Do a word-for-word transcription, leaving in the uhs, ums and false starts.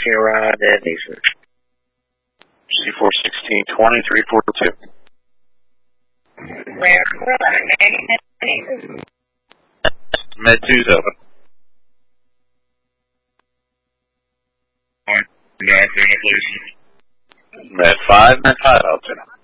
taxi ride at Nissan. C four sixteen twenty three four two. Where? Med two's open. Alright, please. Med five, Med five, Altitude.